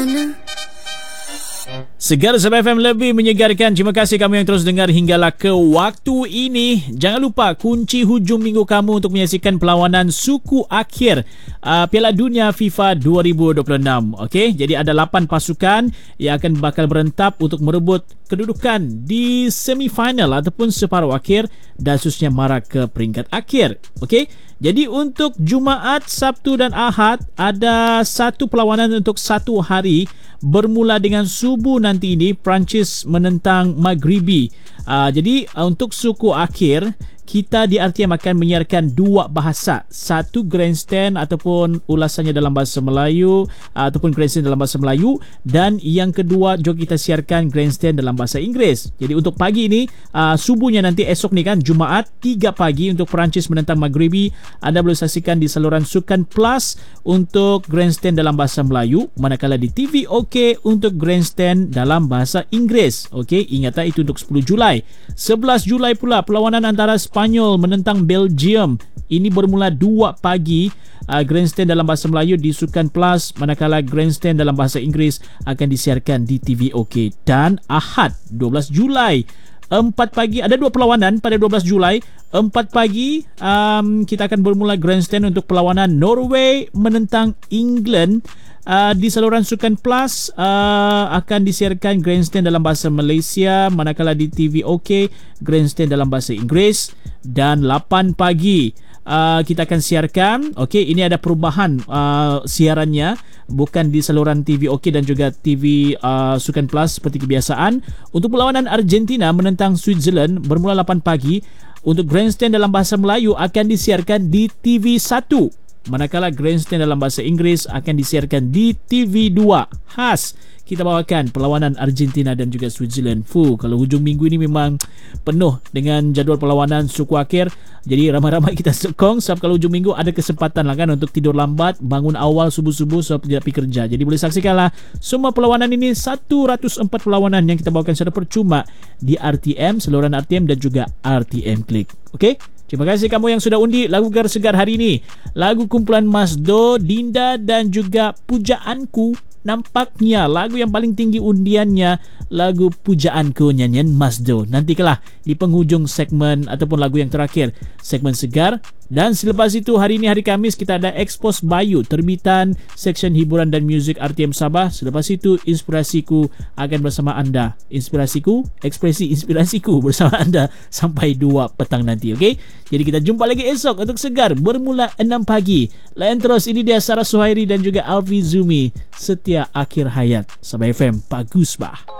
mana? Segar Sabah FM lebih menyegarkan. Terima kasih kamu yang terus dengar hinggalah ke waktu ini. Jangan lupa kunci hujung minggu kamu untuk menyaksikan perlawanan suku akhir Piala Dunia FIFA 2026. Okey, jadi ada 8 pasukan yang akan bakal berentap untuk merebut kedudukan di semifinal ataupun separuh akhir dan khususnya mara ke peringkat akhir. Okey, jadi untuk Jumaat, Sabtu dan Ahad ada satu perlawanan untuk satu hari bermula dengan subuh nanti ini Perancis menentang Maghribi. Jadi untuk suku akhir kita di RTM akan menyiarkan dua bahasa, satu grandstand ataupun ulasannya dalam bahasa Melayu ataupun grandstand dalam bahasa Melayu, dan yang kedua juga kita siarkan grandstand dalam bahasa Inggeris. Jadi untuk pagi ini subuhnya nanti esok ni kan Jumaat 3 pagi untuk Perancis menentang Maghribi, anda boleh saksikan di saluran Sukan Plus untuk grandstand dalam bahasa Melayu, manakala di TV OK untuk grandstand dalam bahasa Inggeris. Okey, ingat itu untuk 10 Julai. 11 Julai pula perlawanan antara Spanyol menentang Belgium. Ini bermula 2 pagi. Grandstand dalam bahasa Melayu di Sukan Plus, manakala grandstand dalam bahasa Inggeris akan disiarkan di TV OK. Dan Ahad 12 Julai 4 pagi ada 2 perlawanan pada 12 Julai. 4 pagi kita akan bermula grandstand untuk perlawanan Norway menentang England. Di saluran Sukan Plus akan disiarkan grandstand dalam bahasa Malaysia, manakala di TV OK grandstand dalam bahasa Inggeris. Dan 8 pagi kita akan siarkan, okey, ini ada perubahan siarannya, bukan di saluran TV OK dan juga TV Sukan Plus seperti kebiasaan. Untuk perlawanan Argentina menentang Switzerland bermula 8 pagi, untuk grandstand dalam bahasa Melayu akan disiarkan di TV1, manakala grandstand dalam bahasa Inggeris akan disiarkan di TV2. Khas kita bawakan perlawanan Argentina dan juga Switzerland. Kalau hujung minggu ini memang penuh dengan jadual perlawanan suku akhir. Jadi ramai-ramai kita sokong sebab kalau hujung minggu ada kesempatan lah kan untuk tidur lambat, bangun awal subuh-subuh sebab tidak pergi kerja. Jadi boleh saksikanlah semua perlawanan ini, 104 perlawanan yang kita bawakan secara percuma di RTM, saluran RTM dan juga RTM Klik. Okey? Terima kasih kamu yang sudah undi lagu segar hari ini. Lagu kumpulan Mas Do, Dinda dan juga Pujaanku. Nampaknya lagu yang paling tinggi undiannya lagu Pujaanku nyanyian Mas Do. Nantilah di penghujung segmen ataupun lagu yang terakhir segmen Segar. Dan selepas itu hari ini hari Khamis kita ada Expose Bayu, terbitan seksyen hiburan dan muzik RTM Sabah. Selepas itu Inspirasiku akan bersama anda. Inspirasiku, ekspresi inspirasiku bersama anda sampai 2 petang nanti. Okey? Jadi kita jumpa lagi esok untuk Segar bermula 6 pagi. Lain terus, ini dia Sarah Suhairi dan juga Alfi Zumi. Setia akhir hayat. Sabah FM, bagus bah.